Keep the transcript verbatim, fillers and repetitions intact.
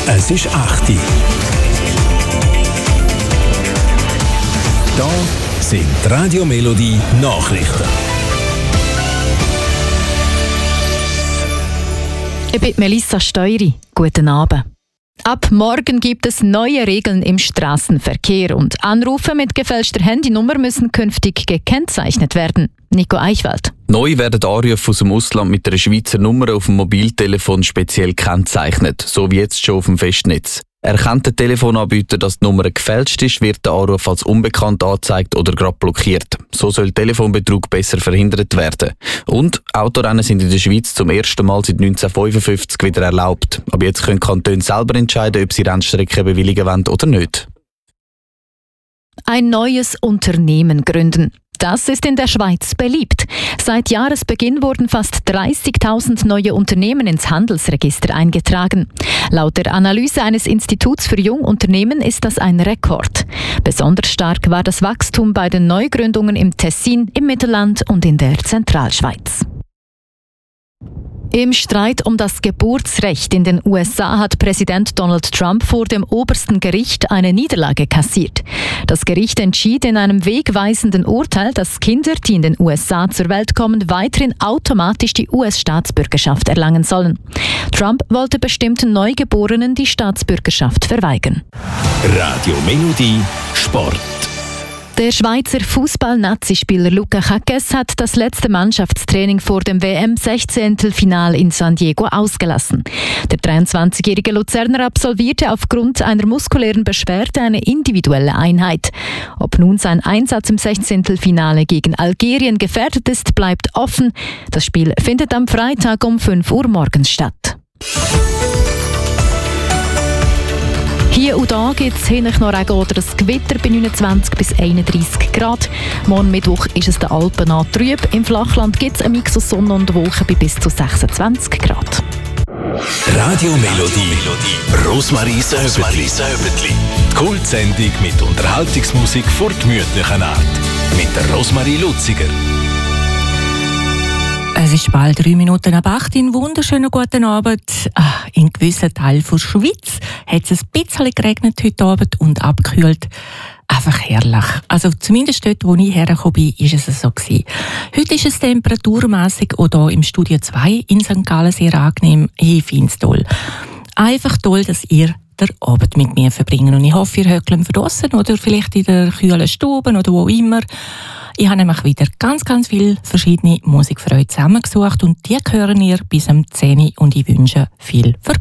Es ist acht Uhr. Da sind die Radio Melodie Nachrichten. Ich bin Melissa Steury. Guten Abend. Ab morgen gibt es neue Regeln im Straßenverkehr und Anrufe mit gefälschter Handynummer müssen künftig gekennzeichnet werden. Nico Eichwald. Neu werden Anrufe aus dem Ausland mit einer Schweizer Nummer auf dem Mobiltelefon speziell gekennzeichnet, so wie jetzt schon auf dem Festnetz. Erkennt der Telefonanbieter, dass die Nummer gefälscht ist, wird der Anruf als unbekannt angezeigt oder gerade blockiert. So soll Telefonbetrug besser verhindert werden. Und Autorennen sind in der Schweiz zum ersten Mal seit neunzehnhundertfünfundfünfzig wieder erlaubt. Aber jetzt können Kantone selber entscheiden, ob sie Rennstrecken bewilligen wollen oder nicht. Ein neues Unternehmen gründen. Das ist in der Schweiz beliebt. Seit Jahresbeginn wurden fast dreißigtausend neue Unternehmen ins Handelsregister eingetragen. Laut der Analyse eines Instituts für Jungunternehmen ist das ein Rekord. Besonders stark war das Wachstum bei den Neugründungen im Tessin, im Mittelland und in der Zentralschweiz. Im Streit um das Geburtsrecht in den U S A hat Präsident Donald Trump vor dem obersten Gericht eine Niederlage kassiert. Das Gericht entschied in einem wegweisenden Urteil, dass Kinder, die in den U S A zur Welt kommen, weiterhin automatisch die U S-Staatsbürgerschaft erlangen sollen. Trump wollte bestimmten Neugeborenen die Staatsbürgerschaft verweigern. Radio Melodie Sport. Der Schweizer Fußball-Nazi-Spieler Luca Jaques hat das letzte Mannschaftstraining vor dem W M-Sechzehntelfinal in San Diego ausgelassen. Der dreiundzwanzigjährige Luzerner absolvierte aufgrund einer muskulären Beschwerde eine individuelle Einheit. Ob nun sein Einsatz im Sechzehntelfinale gegen Algerien gefährdet ist, bleibt offen. Das Spiel findet am Freitag um fünf Uhr morgens statt. Hier und da gibt es hinterher noch Regen oder ein Gewitter bei neunundzwanzig bis einunddreissig Grad. Morgen Mittwoch ist es den Alpen nah trüb. Im Flachland gibt es einen Mix aus Sonne und Wolken bei bis zu sechsundzwanzig Grad. Radio Melodie Rosmarie Söbertli. Die Kultsendung mit Unterhaltungsmusik vor gemütlichen Art. Mit der Rosmarie Luziger. Es ist bald drei Minuten ab acht. Einen wunderschönen guten Abend. Ach, in gewissen Teilen der Schweiz hat es ein bisschen geregnet heute Abend und abgekühlt. Einfach herrlich. Also zumindest dort, wo ich hergekommen bin, war es so gewesen. Heute ist es temperaturmässig auch hier im Studio zwei in Sankt Gallen sehr angenehm. Ich finde es toll. Einfach toll, dass ihr den Abend mit mir verbringen. Und ich hoffe, ihr hört draussen oder vielleicht in der kühlen Stube oder wo immer. Ich habe nämlich wieder ganz, ganz viele verschiedene Musik für euch zusammengesucht und die hören ihr bis am zehn Uhr und ich wünsche viel Vergnügen.